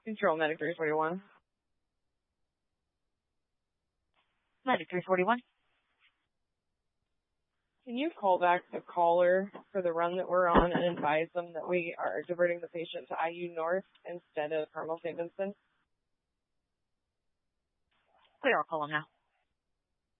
Control Medic 341. Medic 341. Can you call back the caller for the run that we're on and advise them that we are diverting the patient to IU North instead of Carmel St. Vincent? Clear, I'll call them now.